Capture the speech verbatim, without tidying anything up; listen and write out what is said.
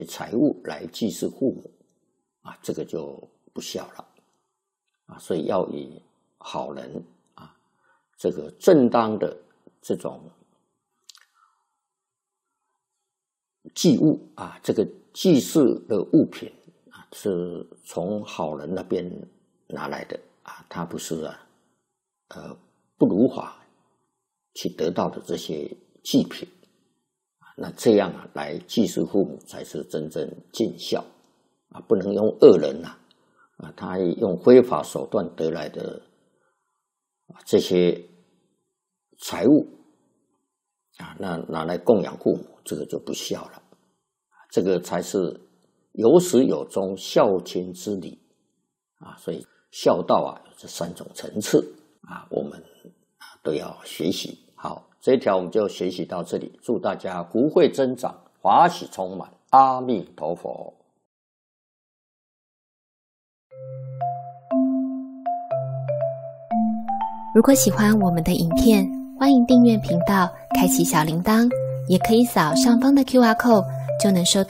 财物来祭祀父母啊，这个就不孝了啊。所以要以好人啊，这个正当的这种祭物啊，这个祭祀的物品啊，是从好人那边拿来的啊，他不是啊，呃，不如法去得到的这些祭品。那这样啊，来祭祀父母才是真正尽孝啊！不能用恶人呐啊，他用非法手段得来的这些财物啊，那拿来供养父母，这个就不孝了。这个才是有始有终孝亲之理啊！所以孝道啊，有这三种层次啊，我们都要学习。好。这一条我们就学习到这里，祝大家福慧增长，法喜充满，阿弥陀佛。 如果喜欢我们的影片，欢迎订阅频道，开启小铃铛，也可以扫上方的 Q R code，就能收到